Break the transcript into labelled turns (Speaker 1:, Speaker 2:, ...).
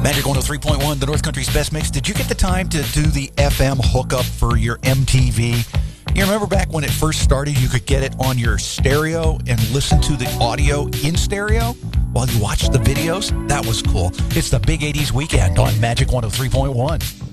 Speaker 1: Magic 103.1, the North Country's best mix. Did you get the time to do the FM hookup for your MTV? You remember back when it first started, you could get it on your stereo and listen to the audio in stereo while you watched the videos? That was cool. It's the Big 80s Weekend on Magic 103.1.